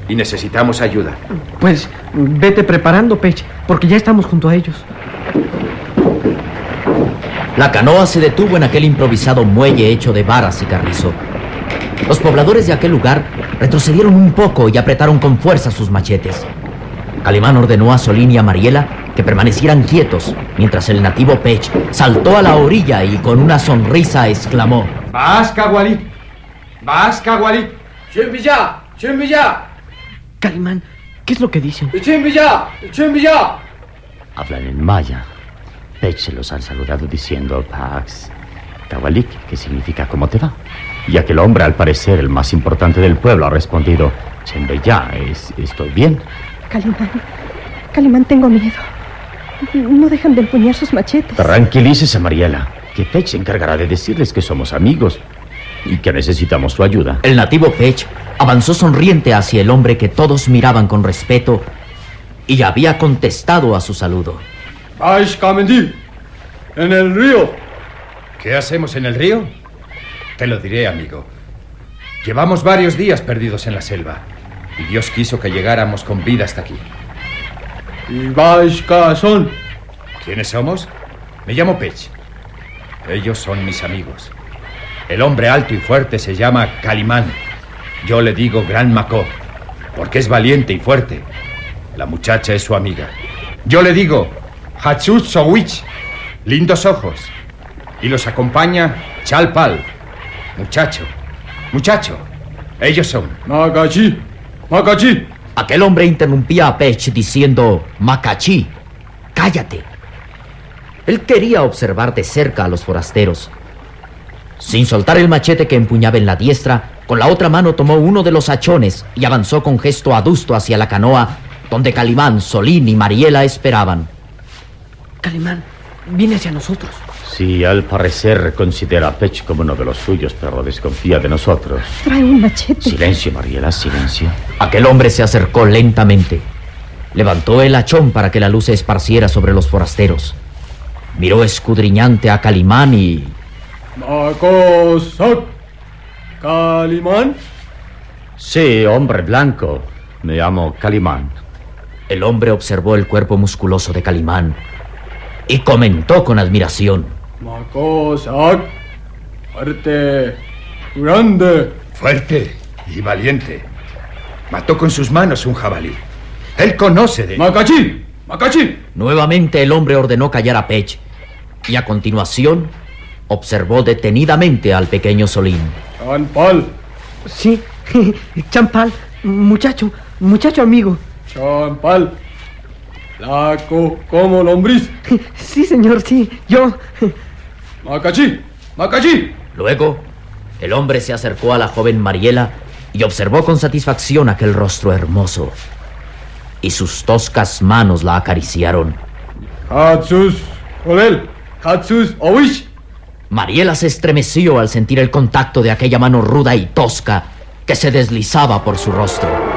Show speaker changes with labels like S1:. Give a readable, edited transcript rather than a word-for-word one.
S1: y necesitamos ayuda.
S2: Pues vete preparando, Pech, porque ya estamos junto a ellos.
S3: La canoa se detuvo en aquel improvisado muelle hecho de varas y carrizo. Los pobladores de aquel lugar retrocedieron un poco y apretaron con fuerza sus machetes. Calimán ordenó a Solín y a Mariela que permanecieran quietos, mientras el nativo Pech saltó a la orilla y con una sonrisa exclamó:
S1: ¡Vas, Cagualí! ¡Vas, Cagualí!
S4: ¡Chunbilla! ¡Chunbilla!
S2: Calimán, ¿qué es lo que dicen?
S4: ¡Chunbilla! ¡Chunbilla!
S5: Hablan en maya. Pech se los ha saludado diciendo Pax Tawalik, que significa ¿cómo te va? Y aquel hombre, al parecer el más importante del pueblo, ha respondido: Chembeya, ¿estoy bien?
S6: Calimán, tengo miedo. No dejan de empuñar sus machetes.
S5: Tranquilícese, Mariela, que Pech se encargará de decirles que somos amigos y que necesitamos su ayuda.
S3: El nativo Pech avanzó sonriente hacia el hombre que todos miraban con respeto y había contestado a su saludo.
S4: ¡Vais, Kamendí! ¡En el río!
S1: ¿Qué hacemos en el río? Te lo diré, amigo. Llevamos varios días perdidos en la selva y Dios quiso que llegáramos con vida hasta aquí.
S4: ¿Y vais, son?
S1: ¿Quiénes somos? Me llamo Pech. Ellos son mis amigos. El hombre alto y fuerte se llama Calimán. Yo le digo Gran Macó, porque es valiente y fuerte. La muchacha es su amiga. Yo le digo Hatsus Sowich, lindos ojos. Y los acompaña Chalpal, muchacho. Ellos son
S4: Macachi.
S3: Aquel hombre interrumpía a Pech diciendo: Macachi, cállate. Él quería observar de cerca a los forasteros. Sin soltar el machete que empuñaba en la diestra, con la otra mano tomó uno de los hachones y avanzó con gesto adusto hacia la canoa, donde Calimán, Solín y Mariela esperaban.
S2: Calimán, viene hacia nosotros.
S5: Sí, al parecer considera a Pech como uno de los suyos, pero desconfía de nosotros.
S6: Trae un machete.
S5: Silencio, Mariela, silencio.
S3: Aquel hombre se acercó lentamente. Levantó el hachón para que la luz se esparciera sobre los forasteros. Miró escudriñante a Calimán y...
S4: Macosac. ¿Calimán?
S5: Sí, hombre blanco. Me llamo Calimán.
S3: El hombre observó el cuerpo musculoso de Calimán y comentó con admiración:
S4: Macosac. Fuerte. Grande.
S1: fuerte y valiente. Mató con sus manos un jabalí. Él conoce de...
S4: ¡Macachi!
S3: Nuevamente el hombre ordenó callar a Pech y a continuación observó detenidamente al pequeño Solín.
S4: Champal.
S2: Sí, Champal, muchacho amigo.
S4: Champal. Flaco como lombriz.
S2: Sí, señor, sí, yo.
S4: Macachi.
S3: Luego, el hombre se acercó a la joven Mariela y observó con satisfacción aquel rostro hermoso. Y sus toscas manos la acariciaron.
S4: Hatsus Olel. Hatsus Owish.
S3: Mariela se estremeció al sentir el contacto de aquella mano ruda y tosca que se deslizaba por su rostro.